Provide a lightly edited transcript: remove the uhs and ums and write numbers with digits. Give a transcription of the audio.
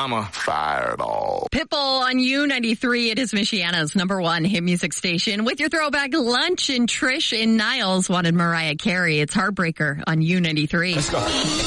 I'm a fireball. Pitbull on U93. It is Michiana's number one hit music station. With your throwback lunch, and Trish and Niles wanted Mariah Carey. It's Heartbreaker on U93. Let's go.